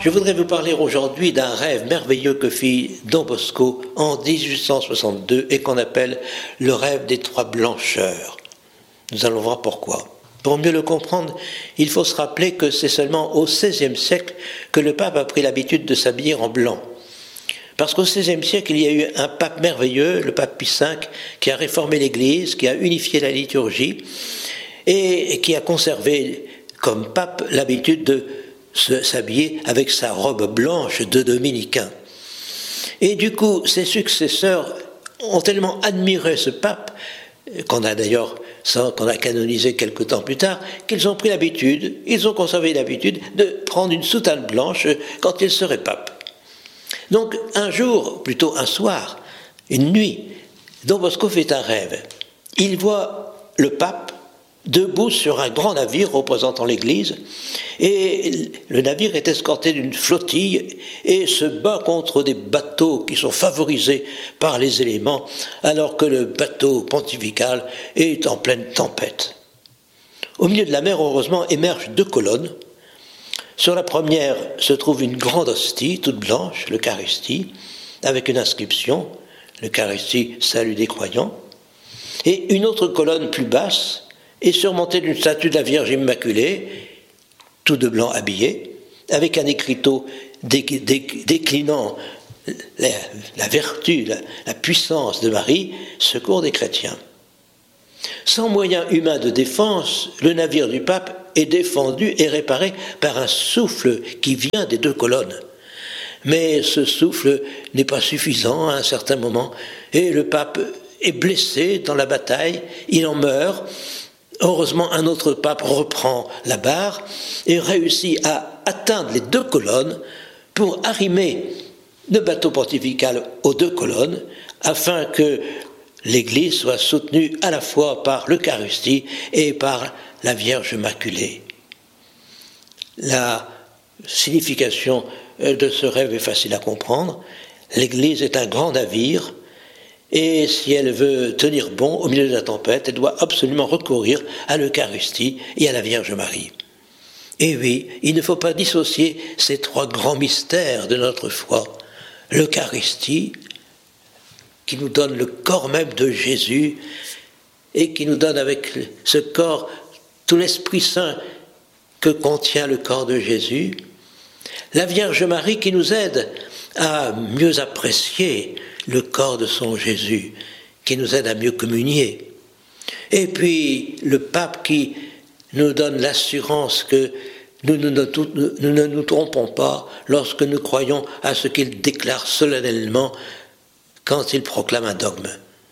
Je voudrais vous parler aujourd'hui d'un rêve merveilleux que fit Don Bosco en 1862 et qu'on appelle le rêve des trois blancheurs. Nous allons voir pourquoi. Pour mieux le comprendre, il faut se rappeler que c'est seulement au XVIe siècle que le pape a pris l'habitude de s'habiller en blanc. Parce qu'au XVIe siècle, il y a eu un pape merveilleux, le pape Pie V, qui a réformé l'Église, qui a unifié la liturgie et qui a conservé comme pape l'habitude de s'habiller avec sa robe blanche de dominicain. Et du coup, ses successeurs ont tellement admiré ce pape, qu'on a canonisé quelque temps plus tard, qu'ils ont pris l'habitude, ils ont conservé l'habitude de prendre une soutane blanche quand ils seraient pape. Donc un jour, plutôt un soir, une nuit, Don Bosco fait un rêve. Il voit le pape debout sur un grand navire représentant l'Église, et le navire est escorté d'une flottille et se bat contre des bateaux qui sont favorisés par les éléments, alors que le bateau pontifical est en pleine tempête. Au milieu de la mer, heureusement, émergent deux colonnes. Sur la première se trouve une grande hostie, toute blanche, l'Eucharistie, avec une inscription, l'Eucharistie, salut des croyants, et une autre colonne plus basse, est surmonté d'une statue de la Vierge Immaculée, tout de blanc habillé, avec un écriteau déclinant la vertu, la puissance de Marie, secours des chrétiens. Sans moyen humain de défense, le navire du pape est défendu et réparé par un souffle qui vient des deux colonnes. Mais ce souffle n'est pas suffisant à un certain moment, et le pape est blessé dans la bataille, il en meurt. Heureusement, un autre pape reprend la barre et réussit à atteindre les deux colonnes pour arrimer le bateau pontifical aux deux colonnes afin que l'Église soit soutenue à la fois par l'Eucharistie et par la Vierge Immaculée. La signification de ce rêve est facile à comprendre. L'Église est un grand navire. Et si elle veut tenir bon au milieu de la tempête, elle doit absolument recourir à l'Eucharistie et à la Vierge Marie. Et oui, il ne faut pas dissocier ces trois grands mystères de notre foi. L'Eucharistie, qui nous donne le corps même de Jésus et qui nous donne avec ce corps tout l'Esprit Saint que contient le corps de Jésus. La Vierge Marie qui nous aide à mieux apprécier le corps de son Jésus, qui nous aide à mieux communier. Et puis le pape qui nous donne l'assurance que nous ne nous trompons pas lorsque nous croyons à ce qu'il déclare solennellement quand il proclame un dogme.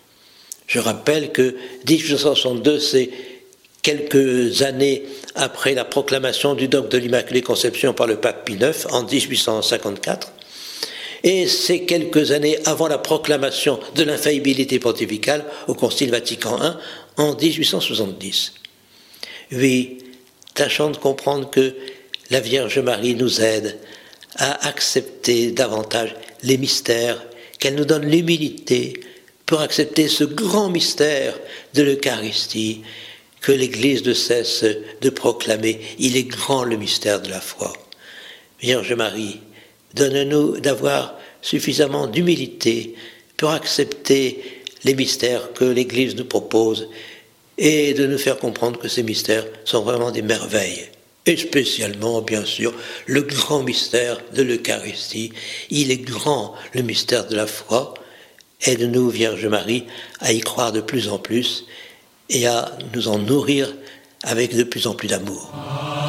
Je rappelle que 1862, c'est quelques années après la proclamation du dogme de l'Immaculée Conception par le pape Pie IX en 1854, et c'est quelques années avant la proclamation de l'infaillibilité pontificale au Concile Vatican I en 1870. Oui, tâchons de comprendre que la Vierge Marie nous aide à accepter davantage les mystères, qu'elle nous donne l'humilité pour accepter ce grand mystère de l'Eucharistie que l'Église ne cesse de proclamer. Il est grand le mystère de la foi. Vierge Marie, donne-nous d'avoir suffisamment d'humilité pour accepter les mystères que l'Église nous propose et de nous faire comprendre que ces mystères sont vraiment des merveilles. Et spécialement, bien sûr, le grand mystère de l'Eucharistie. Il est grand, le mystère de la foi. Aide-nous, Vierge Marie, à y croire de plus en plus et à nous en nourrir avec de plus en plus d'amour.